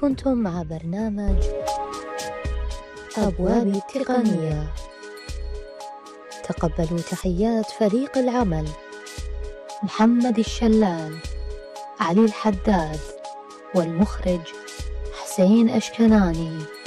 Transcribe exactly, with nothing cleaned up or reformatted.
كنتم مع برنامج أبواب التقنية. تقبلوا تحيات فريق العمل: محمد الشلال، علي الحداد، والمخرج حسين أشكناني.